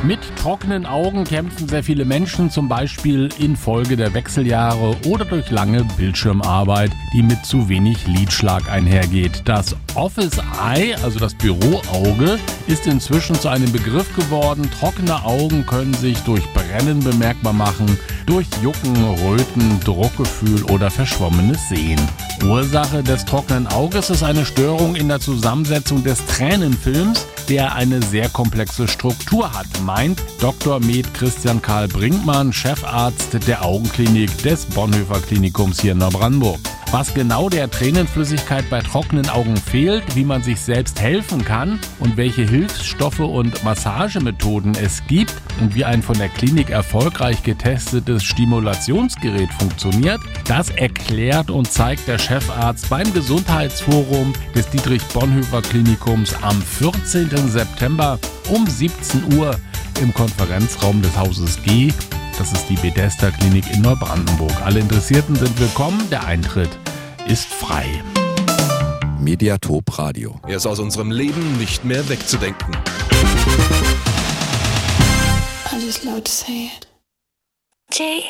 Mit trockenen Augen kämpfen sehr viele Menschen, zum Beispiel infolge der Wechseljahre oder durch lange Bildschirmarbeit, die mit zu wenig Lidschlag einhergeht. Das Office Eye, also das Büroauge, ist inzwischen zu einem Begriff geworden. Trockene Augen können sich durch Brennen bemerkbar machen, durch Jucken, Röten, Druckgefühl oder verschwommenes Sehen. Ursache des trockenen Auges ist eine Störung in der Zusammensetzung des Tränenfilms, der eine sehr komplexe Struktur hat, meint Dr. med. Christian Karl Brinkmann, Chefarzt der Augenklinik des Bonhoeffer Klinikums hier in Neubrandenburg. Was genau der Tränenflüssigkeit bei trockenen Augen fehlt, wie man sich selbst helfen kann und welche Hilfsstoffe und Massagemethoden es gibt und wie ein von der Klinik erfolgreich getestetes Stimulationsgerät funktioniert, das erklärt und zeigt der Chefarzt beim Gesundheitsforum des Dietrich-Bonhoeffer Klinikums am 14. September um 17 Uhr im Konferenzraum des Hauses G. Das ist die Bethesda Klinik in Neubrandenburg. Alle Interessierten sind willkommen. Der Eintritt ist frei. Mediatop Radio. Er ist aus unserem Leben nicht mehr wegzudenken. I just love to say it.